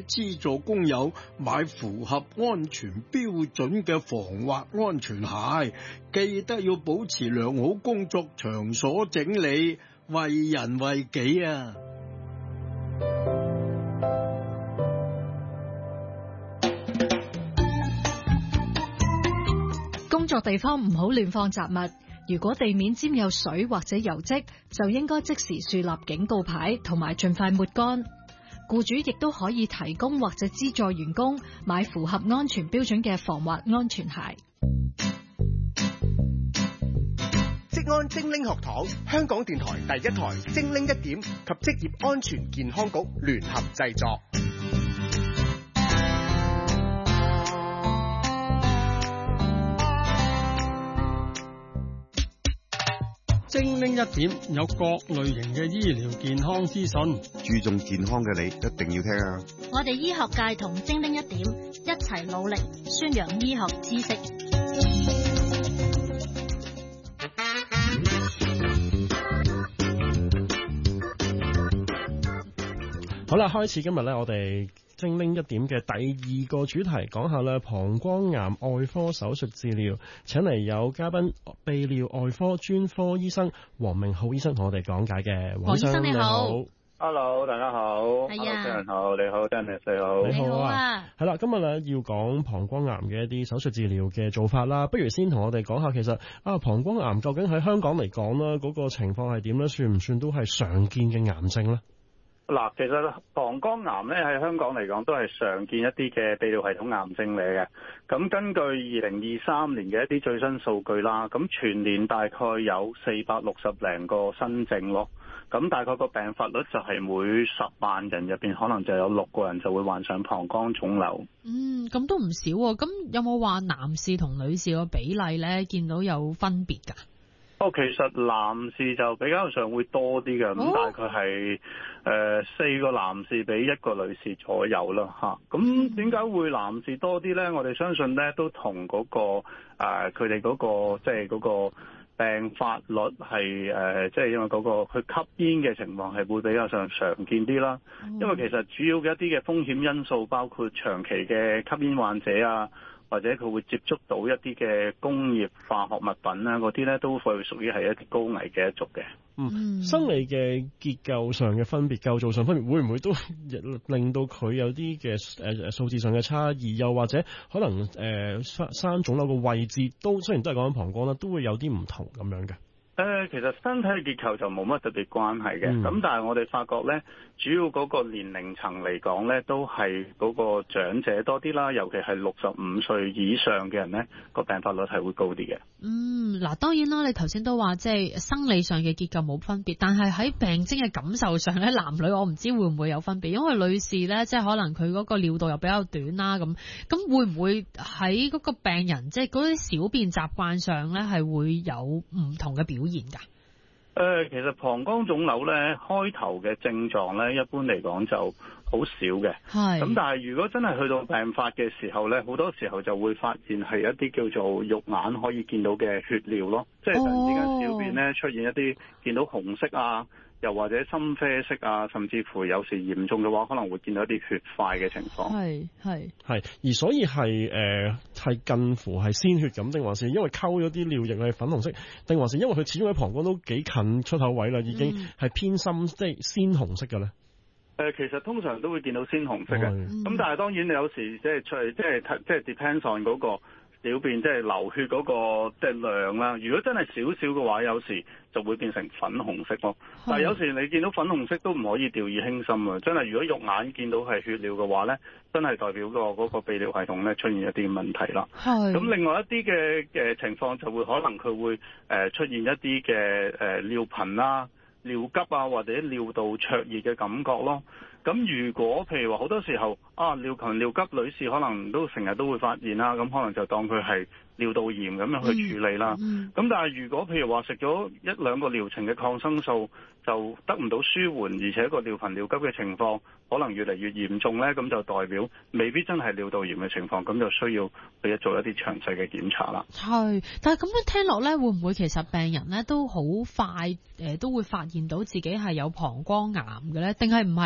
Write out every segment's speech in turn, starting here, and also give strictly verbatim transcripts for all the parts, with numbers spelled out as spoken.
資助工友買符合安全標準嘅防滑安全鞋，記得要保持良好工作場所整理，為人為己啊！ 工作地方唔好亂放雜物，如果地面沾有水或者油漬，就應該即時樹立警告牌同埋盡快抹乾。僱主亦都可以提供或者資助員工買符合安全標準嘅防滑安全鞋。 職安精靈學堂，香港電台第一台精靈一點及職業安全健康局聯合製作。 精靈一點有各類型嘅醫療健康資訊， 注重健康嘅你一定要聽啊！ 我哋醫學界同精靈一點一齊努力宣揚醫學知識。 好啦，開始今日咧，我哋精靈一點嘅第二個主題，講下咧膀胱癌外科手術治療，請嚟有嘉賓泌尿外科專科醫生黃明浩醫生同我哋講解嘅。 黃醫生你好。 Hello， 大家好。係啊。Hello， 好，你好 ，Dennis 你好。 你好啊。係啦，今日咧要講膀胱癌嘅一啲手術治療嘅做法啦，不如先同我哋講下，其實啊膀胱癌究竟喺香港嚟講咧，嗰個情況係點咧？算唔算都係常見嘅癌症咧？ 嗱，其實膀胱癌咧喺香港嚟講都係常見一啲嘅泌尿系統癌症嚟嘅。咁根據二零二三年嘅一啲最新數據啦，咁全年大概有四百六十零個新症咯。咁大概個病發率就係每十萬人入邊可能就有六個人就會患上膀胱腫瘤。 嗯，咁都唔少喎。咁有冇話男士同女士個比例咧見到有分別㗎？ 哦，其實男士就比較上會多啲嘅，咁、哦、大概係誒四個男士比一個女士左右啦嚇。咁點解會男士多啲咧？我哋相信咧都同嗰、個誒佢哋嗰個即係嗰個病發率係誒，即係因為嗰個佢吸煙嘅情況係會比較上常見啲啦。嗯、因為其實主要嘅一啲嘅風險因素包括長期嘅吸煙患者啊，或者佢會接觸到一啲嘅工業化學物品啦，嗰啲咧都會屬於係一啲高危嘅一族嘅。 嗯，生理嘅結構上嘅分別、構造上分別，會唔會都令到佢有啲嘅誒數字上嘅差異？又或者可能誒、呃、生生腫瘤嘅位置都雖然都係講緊膀胱啦，都會有啲唔同咁樣嘅。 誒、呃，其實身體嘅結構就冇乜特別關係嘅，咁、嗯、但係我哋發覺咧，主要嗰個年齡層嚟講咧，都係嗰個長者多啲啦，尤其係六十五歲以上嘅人咧，個病發率係會高啲嘅。 嗯，嗱，當然啦，你頭先都話即係生理上嘅結構冇分別，但係喺病徵嘅感受上咧，男女我唔知會唔會有分別，因為女士咧，即係可能佢嗰個尿道又比較短啦，咁咁會唔會喺嗰個病人即係嗰啲小便習慣上咧，係會有唔同嘅表現？誒、 呃，其實膀胱腫瘤咧，開頭嘅症狀咧，一般嚟講就好少嘅。係。咁但係如果真係去到病發嘅時候咧，好多時候就會發現係一啲叫做肉眼可以見到嘅血尿咯，即係突然之間小便咧出現一啲見到紅色啊，又或者深啡色啊，甚至乎有時嚴重嘅話，可能會見到一啲血塊嘅情況。 係係係，而所以係誒係近乎係鮮血咁，定還是因為溝咗啲尿液係粉紅色，定還是因為佢始終喺膀胱都幾近出口位啦，已經係偏深、嗯、即係鮮紅色嘅咧？誒、 呃，其實通常都會見到鮮紅色嘅，咁、嗯、但係當然你有時即係出即係即係 depends on 嗰個小便即係流血嗰個即係量啦。如果真係少少嘅話，有時就會變成粉紅色咯。但係有時你見到粉紅色都唔可以掉以輕心啊！真係如果肉眼見到係血尿嘅話咧，真係代表個嗰個泌尿系統咧出現一啲問題啦。係。咁另外一啲嘅嘅情況就會可能佢會誒出現一啲嘅誒尿頻啦、尿急啊，或者尿道灼熱嘅感覺咯。咁如果譬如話好多時候啊尿頻尿急，女士可能都成日都會發現啦，咁可能就當佢係尿道炎咁樣去處理啦。咁、嗯嗯、但係如果譬如話食咗一兩個療程嘅抗生素就得唔到舒緩，而且個尿頻尿急嘅情況可能越嚟越嚴重咧，咁就代表未必真係尿道炎嘅情況，咁就需要去做一啲詳細嘅檢查啦。 係，但係咁樣聽落咧，會唔會其實病人咧都好快誒、呃、都會發現到自己係有膀胱癌嘅咧？定係唔係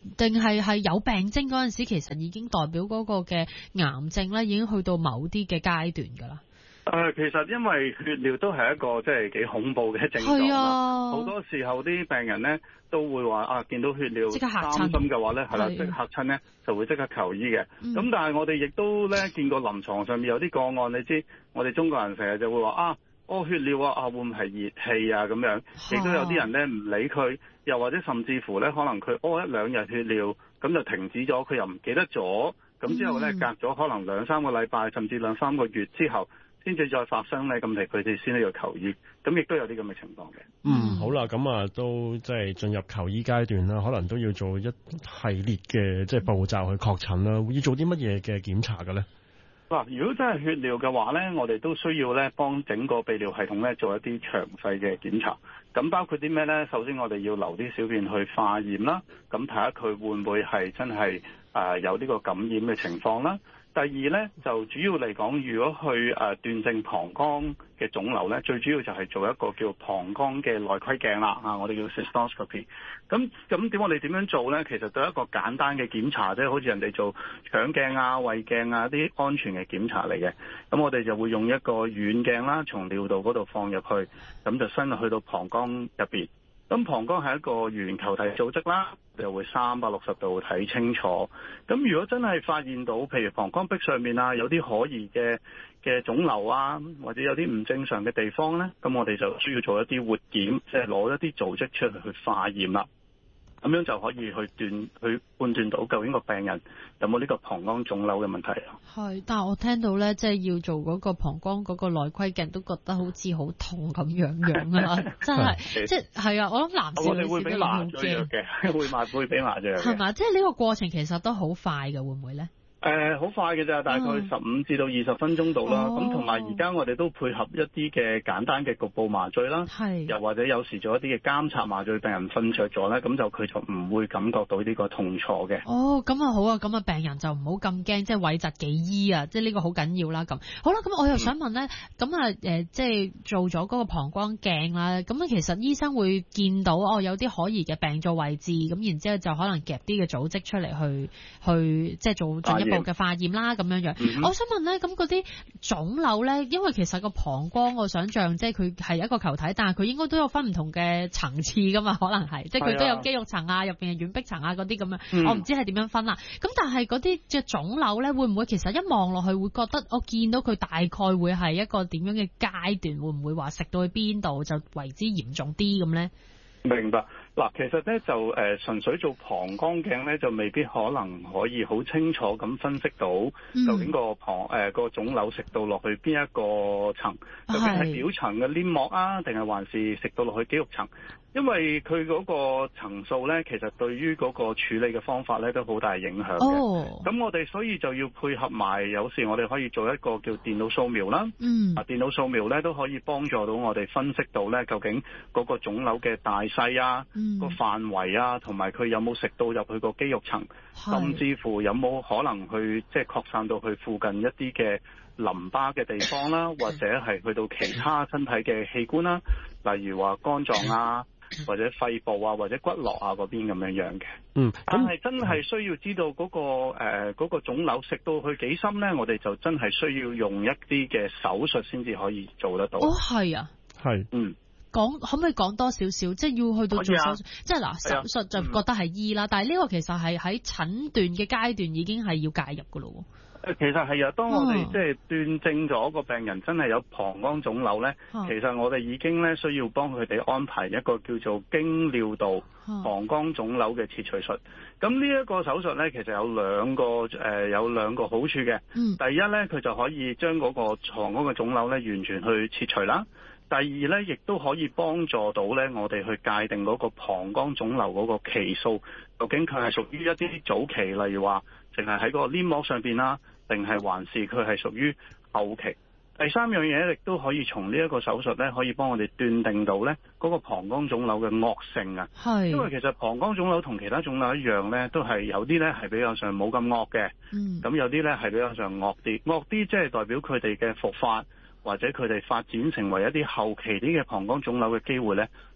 定係係有病徵嗰陣時，其實已經代表嗰個嘅癌症咧，已經去到某啲嘅階段㗎啦。 誒、呃，其實因為血尿都係一個即係幾恐怖嘅症狀啦。好、啊、多時候啲病人咧都會話啊，見到血尿擔心嘅話咧，係啦，即刻嚇親咧就會即刻求醫嘅。咁、嗯、但係我哋亦都咧見過臨床上面有啲個案，你知我哋中國人成日就會話啊，屙血尿啊，啊會唔係熱氣啊咁樣，亦都有啲人咧唔理佢，又或者甚至乎咧可能佢屙一兩日血尿，咁就停止咗，佢又唔記得咗，咁之後咧、嗯、隔咗可能兩三個禮拜，甚至兩三個月之後，先至再發生咧，咁嚟佢哋先都要求醫，咁亦都有啲咁嘅情況嘅。 嗯，好啦，咁啊都即係進入求醫階段啦，可能都要做一系列嘅即係步驟去確診啦。要做啲乜嘢嘅檢查嘅咧？ 嗱，如果真係血尿嘅話咧，我哋都需要咧幫整個泌尿系統咧做一啲詳細嘅檢查。咁包括啲咩咧？首先我哋要留啲小便去化驗啦，咁睇下佢會唔會係真係誒有呢個感染嘅情況啦。第二咧，就主要嚟講，如果去誒斷症膀胱嘅腫瘤咧，最主要就係做一個叫膀胱嘅內窺鏡啦，啊，我哋叫 cystoscopy。咁咁點我哋點樣做咧？其實都係一個簡單嘅檢查啫，好似人哋做腸鏡啊、胃鏡啊啲安全嘅檢查嚟嘅。咁我哋就會用一個軟鏡啦，從尿道嗰度放入去，咁就伸去到膀胱入邊。咁膀胱係一個圓球體組織啦，就會三百六十度睇清楚。咁如果真係發現到，譬如膀胱壁上面啊有啲可疑嘅嘅腫瘤啊，或者有啲唔正常嘅地方咧，咁我哋就需要做一啲活檢，即係攞一啲組織出嚟去化驗啦。咁樣就可以去斷去判斷到究竟個病人有冇呢個膀胱腫瘤嘅問題。 係，但係我聽到咧，即係要做嗰個膀胱嗰個內窺鏡，都覺得好似好痛咁樣樣啊！真係，即係係啊！我諗男士女士都好驚嘅，會麻會俾麻醉藥嘅。 係嘛？即係呢個過程其實都好快嘅，會唔會咧？ 誒、呃，好快嘅咋，大概十五至到二十分鐘度啦。咁同埋而家我哋都配合一啲嘅簡單嘅局部麻醉啦，又或者有時做一啲嘅監察麻醉，病人瞓着咗咧，咁就佢就唔會感覺到呢個痛楚嘅。 哦，咁啊好啊，咁啊病人就唔好咁驚，即係諱疾忌醫啊，即係呢個好緊要啦。咁好啦，咁我又想問咧，咁啊誒，即係做咗嗰個膀胱鏡啦，咁啊其實醫生會見到哦有啲可疑嘅病灶位置，咁然之後就可能夾啲嘅組織出嚟去去即係做進一步嘅化驗啦，咁樣樣。嗯、我想問咧，咁嗰啲腫瘤咧，因為其實個膀胱我想象即係佢係一個球體，但係佢應該都有分唔同嘅層次噶嘛，可能係，即係佢都有肌肉層啊，入邊係軟壁層啊嗰啲咁樣，嗯、我唔知係點樣分啦。咁但係嗰啲嘅腫瘤咧，會唔會其實一望落去會覺得我見到佢大概會係一個點樣嘅階段，會唔會話食到去邊度就為之嚴重啲咁咧？ 明白。嗱，其實咧就誒純粹做膀胱鏡咧，就未必可能可以好清楚咁分析到究竟個膀誒個腫瘤食到落去邊一個層，究竟係表層嘅黏膜啊，定係還是食到落去肌肉層？因為佢嗰個層數咧，其實對於嗰個處理嘅方法咧都好大影響嘅。咁、oh. 我哋所以就要配合埋，有時我哋可以做一個叫電腦掃描啦。嗯。啊，電腦掃描咧都可以幫助到我哋分析到咧，究竟嗰個腫瘤嘅大細啊。嗯、個範圍啊，同埋佢有冇食到入去個肌肉層，甚至乎有冇可能去即係擴散到去附近一啲嘅淋巴嘅地方啦，或者係去到其他身體嘅器官啦，例如話肝臟啊，或者肺部啊，或者骨骼啊嗰邊咁樣樣嘅。嗯，但係真係需要知道嗰、嗰個誒嗰、呃嗰個腫瘤食到去幾深咧，我哋就真係需要用一啲嘅手術先至可以做得到。哦，係啊，係，嗯。 講可唔可以講多少少？即係要去到做手術，即係嗱手術就覺得係醫啦，嗯、但係呢個其實係喺診斷嘅階段已經係要介入噶咯。 誒，其實係啊，當我哋即係斷症咗個病人真係有膀胱腫瘤咧，啊、其實我哋已經咧需要幫佢哋安排一個叫做經尿道膀胱腫瘤嘅切除術。咁呢一個手術咧，其實有兩個誒、呃、有兩個好處嘅。嗯、第一咧，佢就可以將嗰個膀胱嘅腫瘤咧完全去切除啦。第二咧，亦都可以幫助到咧，我哋去界定嗰個膀胱腫瘤嗰個期數，究竟佢係屬於一啲早期，例如話淨係喺嗰個黏膜上邊啦，定係還是佢係屬於後期？第三樣嘢亦都可以從呢一個手術咧，可以幫我哋斷定到咧嗰個膀胱腫瘤嘅惡性啊。係，因為其實膀胱腫瘤同其他腫瘤一樣咧，都係有啲咧係比較上冇咁惡嘅。嗯。咁有啲咧係比較上惡啲，惡啲即係代表佢哋嘅復發，或者佢哋發展成為一啲後期啲嘅膀胱腫瘤嘅機會咧，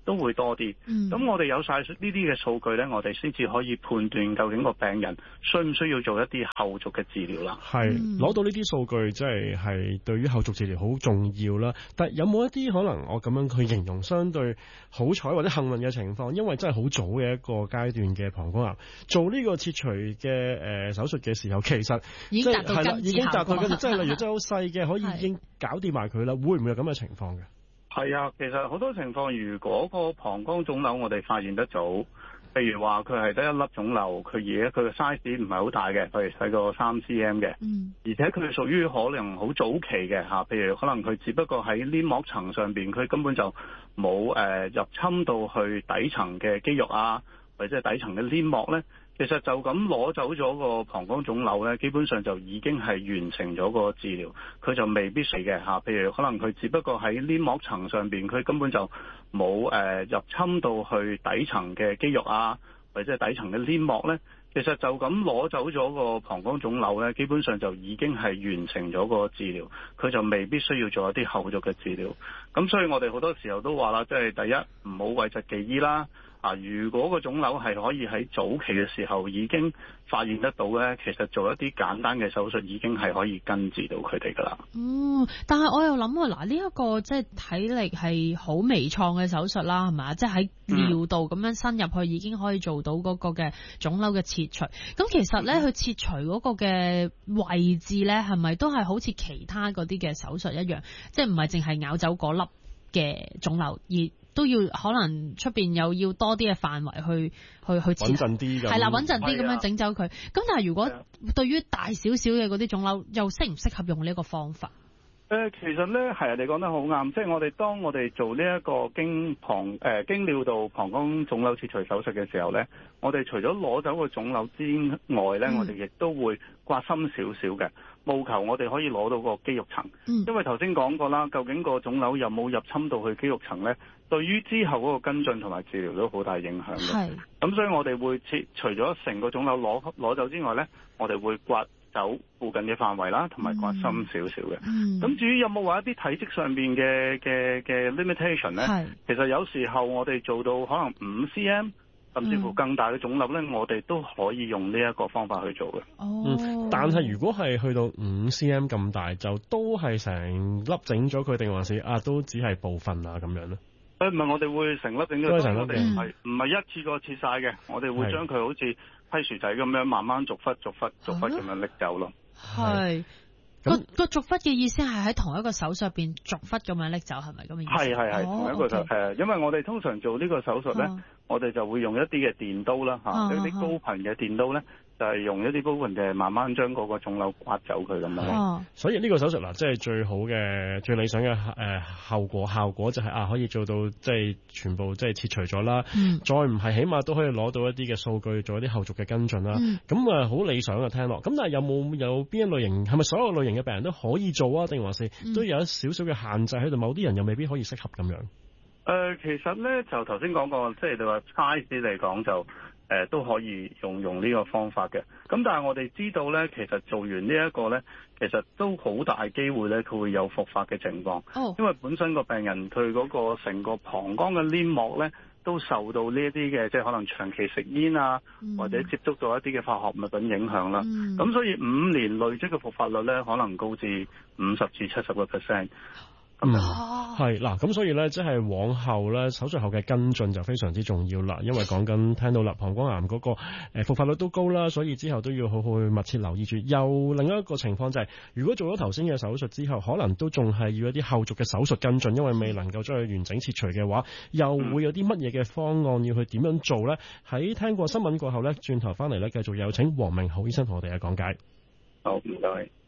都會多啲。咁、嗯、我哋有晒呢啲嘅數據咧，我哋先至可以判斷究竟個病人需唔需要做一啲後續嘅治療啦。 係攞到呢啲數據，即係係對於後續治療好重要啦。但係有冇一啲可能我咁樣去形容相對好彩或者幸運嘅情況？因為真係好早嘅一個階段嘅膀胱癌，做呢個切除嘅誒、呃、手術嘅時候，其實已經達到根治已經達到根治，即係例如真係好細嘅，可以已經搞掂埋佢啦。會唔會有咁嘅情況嘅？ 係啊，其實好多情況，如果個膀胱腫瘤我哋發現得早，譬如話佢係得一粒腫瘤，佢而家佢嘅 size 唔係好大嘅，譬如細過三 cm 嘅，嗯、而且佢屬於可能好早期嘅嚇，譬如可能佢只不過喺黏膜層上邊，佢根本就冇誒、呃、入侵到去底層嘅肌肉啊，或者係底層嘅黏膜咧。其實就咁攞走咗個膀胱腫瘤咧，基本上就已經係完成咗個治療，佢就未必死嘅嚇。譬如可能佢只不過喺黏膜層上邊，佢根本就冇誒、呃、入侵到去底層嘅肌肉啊，或者係底層嘅黏膜咧。其實就咁攞走咗個膀胱腫瘤咧，基本上就已經係完成咗個治療，佢就未必需要做一啲後續嘅治療。咁所以我哋好多時候都話啦，即係第一唔好諱疾忌醫啦。啊！如果個腫瘤係可以喺早期嘅時候已經發現得到咧，其實做一啲簡單嘅手術已經係可以根治到佢哋噶啦。 嗯，但係我又諗啊，嗱呢一個即係體力係好微創嘅手術啦，係咪？即係喺尿道咁樣伸入去已經可以做到嗰個嘅腫瘤嘅切除。咁其實咧，佢切除嗰個嘅位置咧，係咪都係好似其他嗰啲嘅手術一樣，即係唔係淨係咬走嗰粒嘅腫瘤而？都要可能出邊又要多啲嘅範圍去去去切， 穩陣啲咁， 係啦，穩陣啲咁樣整走佢。咁但係如果對於大少少嘅嗰啲腫瘤，又適唔適合用呢一個方法？ 誒、呃，其實咧係啊，你講得好啱，即係我哋當我哋做呢一個經膀誒、呃、經尿道膀胱腫瘤切除手術嘅時候咧，我哋除咗攞走個腫瘤之外咧，嗯、我哋亦都會刮深少少嘅。務求我哋可以攞到個肌肉層，嗯、因為頭先講過啦，究竟個腫瘤有冇入侵到去肌肉層咧，對於之後嗰個跟進同埋治療都好大影響嘅。咁所以我哋會切除咗成個腫瘤攞攞走之外咧，我哋會刮走附近嘅範圍啦，同埋刮深少少嘅。咁、嗯、至於有冇話一啲體積上邊嘅嘅嘅 limitation 咧？其實有時候我哋做到可能五 cm。甚至乎更大嘅腫瘤咧，我哋都可以用呢一個方法去做嘅。 哦， 嗯、但係如果係去到五 cm 咁大，就都係成粒整咗佢，定還是啊都只係部分啊咁樣咧？ 誒唔係，我哋會成粒整咗，我哋唔係唔係一次過切晒嘅，我哋會將佢好似批薯仔咁樣，慢慢逐忽逐忽逐忽咁樣拎走咯。 係。個個逐忽嘅意思係喺同一個手術入邊逐忽咁樣拎走，係咪咁嘅意思？ 係係係同一個手誒， okay. 因為我哋通常做呢個手術咧，啊、我哋就會用一啲嘅電刀啦嚇，啊、一啲高頻嘅電刀咧。就係用一啲高頻嘅慢慢將嗰個腫瘤刮走佢咁樣。 哦， 所以呢個手術嗱，即係最好嘅、最理想嘅誒、呃、後果效果就係、是、啊，可以做到即係全部即係切除咗啦。嗯、再唔係，起碼都可以攞到一啲嘅數據，做一啲後續嘅跟進啦。咁啊、嗯，好理想嘅聽落。咁但係有冇有邊一類型？係咪所有類型嘅病人都可以做啊？定還是都有一少少嘅限制喺度？某啲人又未必可以適合咁樣。誒、 呃，其實咧就頭先講過，即係你話 size 嚟講就。誒、呃、都可以用用呢個方法嘅，咁但係我哋知道咧，其實做完呢一個咧，其實都好大機會咧，佢會有復發嘅情況。哦，因為本身個病人佢嗰個成個膀胱嘅黏膜咧，都受到呢一啲嘅，即係可能長期食煙啊，嗯、或者接觸到一啲嘅化學物品影響啦。咁、嗯、所以五年累積嘅復發率咧，可能高至五十至七十個 percent。 嗯，係嗱，咁所以咧，即係往後咧，手術後嘅跟進就非常之重要啦。因為講緊聽到啦，膀胱癌嗰個誒復發率都高啦，所以之後都要好好去密切留意住。又另一個情況就係、是，如果做咗頭先嘅手術之後，可能都仲係要一啲後續嘅手術跟進，因為未能夠將佢完整切除嘅話，又會有啲乜嘢嘅方案要去點樣做咧？喺聽過新聞過後咧，轉頭翻嚟咧，繼續有請黃明浩醫生同我哋嘅講解。 好，唔該。